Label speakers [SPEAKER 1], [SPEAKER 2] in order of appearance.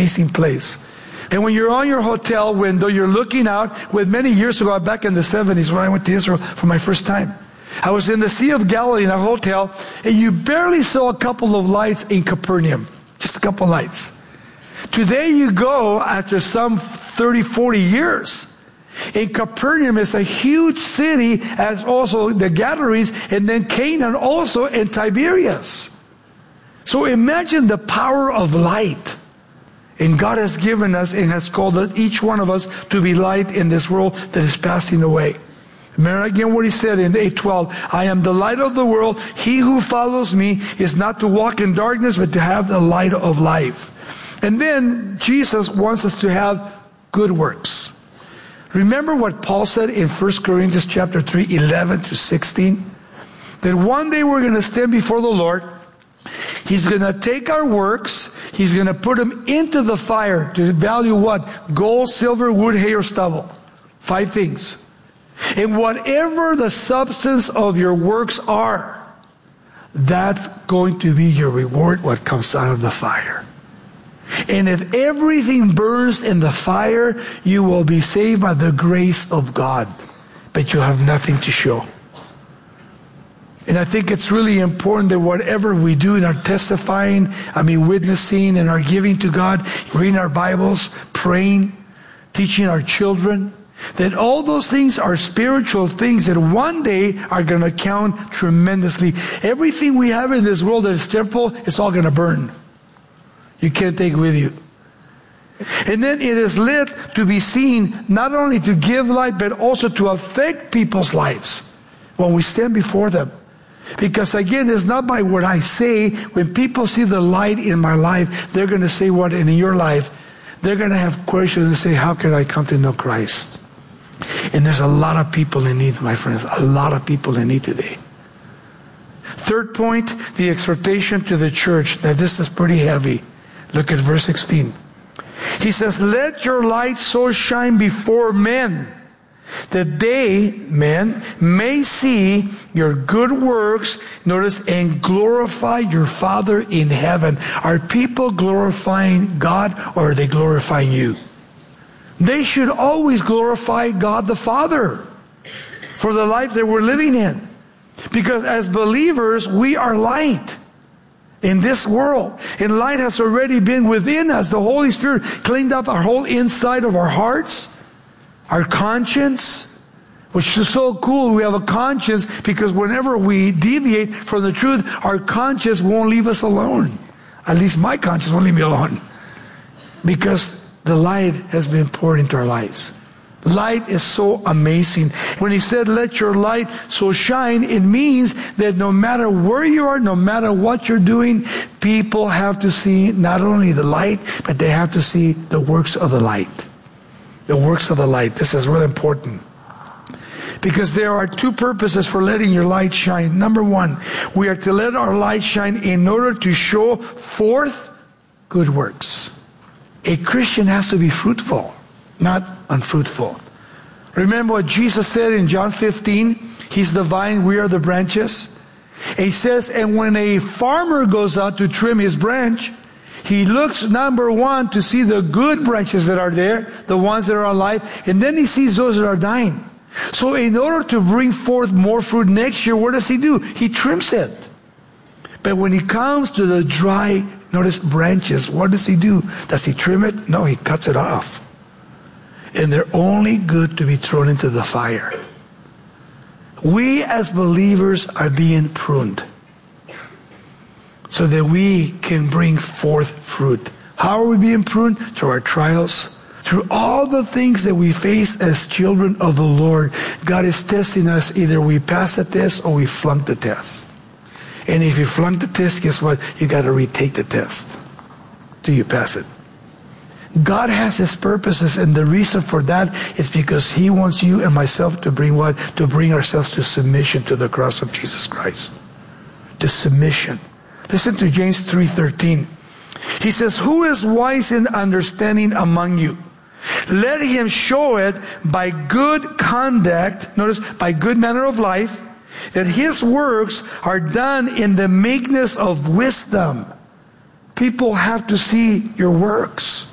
[SPEAKER 1] amazing place. And when you're on your hotel window, you're looking out. With many years ago, back in the 70s, when I went to Israel for my first time, I was in the Sea of Galilee in a hotel, and you barely saw a couple of lights in Capernaum. Just a couple of lights. Today you go, after some 30, 40 years, in Capernaum is a huge city, as also the Gadarenes, and then Canaan also, and Tiberias. So imagine the power of light. And God has given us and has called us, each one of us, to be light in this world that is passing away. Remember again what he said in 8:12, I am the light of the world. He who follows me is not to walk in darkness, but to have the light of life. And then Jesus wants us to have good works. Remember what Paul said in 1 Corinthians chapter 3, 11 to 16? That one day we're going to stand before the Lord. He's going to take our works, He's going to put them into the fire to value what? Gold, silver, wood, hay, or stubble. 5 things. And whatever the substance of your works are, that's going to be your reward, what comes out of the fire. And if everything burns in the fire, you will be saved by the grace of God. But you have nothing to show. And I think it's really important that whatever we do in our testifying, witnessing, and our giving to God, reading our Bibles, praying, teaching our children, that all those things are spiritual things that one day are going to count tremendously. Everything we have in this world that is temporal, it's all going to burn. You can't take it with you. And then it is lit to be seen, not only to give light, but also to affect people's lives when we stand before them. Because again, it's not by what I say. When people see the light in my life, they're going to say what in your life. They're going to have questions and say, how can I come to know Christ? And there's a lot of people in need, my friends. A lot of people in need today. Third point, the exhortation to the church. Now this is pretty heavy. Look at verse 16. He says, let your light so shine before men, that they, men, may see your good works, notice, and glorify your Father in heaven. Are people glorifying God, or are they glorifying you? They should always glorify God the Father for the life that we're living in. Because as believers, we are light in this world. And light has already been within us. The Holy Spirit cleaned up our whole inside of our hearts, our conscience, which is so cool. We have a conscience because whenever we deviate from the truth, our conscience won't leave us alone. At least my conscience won't leave me alone. Because the light has been poured into our lives. Light is so amazing. When he said, let your light so shine, it means that no matter where you are, no matter what you're doing, people have to see not only the light, but they have to see the works of the light. The works of the light. This is really important. Because there are 2 purposes for letting your light shine. Number 1, we are to let our light shine in order to show forth good works. A Christian has to be fruitful, not unfruitful. Remember what Jesus said in John 15? He's the vine, we are the branches. He says, and when a farmer goes out to trim his branch, he looks, number 1, to see the good branches that are there, the ones that are alive, and then he sees those that are dying. So in order to bring forth more fruit next year, what does he do? He trims it. But when he comes to the dry, notice, branches, what does he do? Does he trim it? No, he cuts it off. And they're only good to be thrown into the fire. We as believers are being pruned so that we can bring forth fruit. How are we being pruned? Through our trials, through all the things that we face as children of the Lord. God is testing us. Either we pass the test or we flunk the test. And if you flunk the test, guess what? You got to retake the test till you pass it. God has His purposes, and the reason for that is because He wants you and myself to bring what? To bring ourselves to submission to the cross of Jesus Christ. To submission. Listen to James 3:13. He says, who is wise in understanding among you? Let him show it by good conduct, notice, by good manner of life, that his works are done in the meekness of wisdom. People have to see your works.